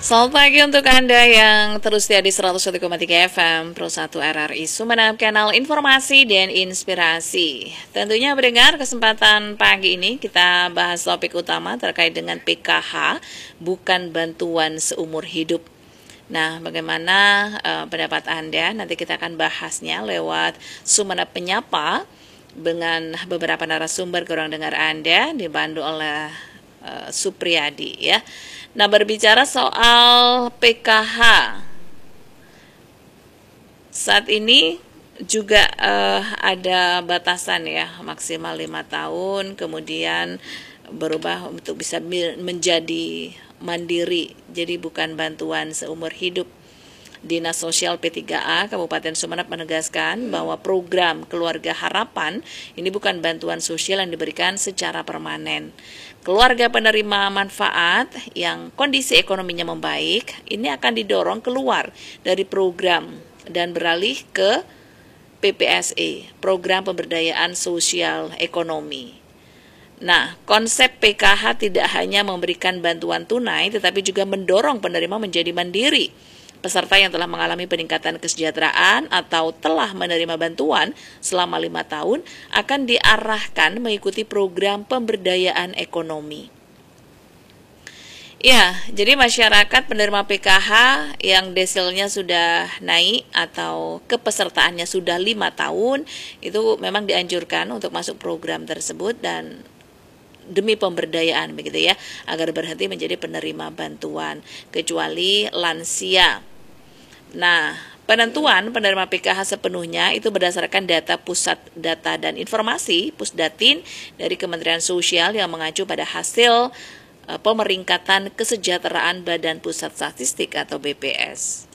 Selamat pagi untuk Anda yang terus setia di 101,3 FM Pro 1 RRI Sumeneb, kanal informasi dan inspirasi. Tentunya mendengar kesempatan pagi ini kita bahas topik utama terkait dengan PKH, bukan bantuan seumur hidup. Nah, bagaimana pendapat Anda? Nanti kita akan bahasnya lewat Sumeneb Penyapa dengan beberapa narasumber kurang dengar Anda, dibantu oleh Supriyadi ya. Nah, berbicara soal PKH, saat ini juga ada batasan ya, maksimal 5 tahun, kemudian berubah untuk bisa menjadi mandiri, jadi bukan bantuan seumur hidup. Dinas Sosial P3A Kabupaten Sumeneb menegaskan bahwa program Keluarga Harapan ini bukan bantuan sosial yang diberikan secara permanen. Keluarga penerima manfaat yang kondisi ekonominya membaik ini akan didorong keluar dari program dan beralih ke PPSE, Program Pemberdayaan Sosial Ekonomi. Nah, konsep PKH tidak hanya memberikan bantuan tunai, tetapi juga mendorong penerima menjadi mandiri. Peserta yang telah mengalami peningkatan kesejahteraan atau telah menerima bantuan selama 5 tahun akan diarahkan mengikuti program pemberdayaan ekonomi. Ya, jadi masyarakat penerima PKH yang desilnya sudah naik atau kepesertaannya sudah 5 tahun, itu memang dianjurkan untuk masuk program tersebut dan demi pemberdayaan begitu ya, agar berhenti menjadi penerima bantuan, kecuali lansia. Nah, penentuan penerima PKH sepenuhnya itu berdasarkan data Pusat Data dan Informasi Pusdatin dari Kementerian Sosial yang mengacu pada hasil pemeringkatan kesejahteraan Badan Pusat Statistik atau BPS.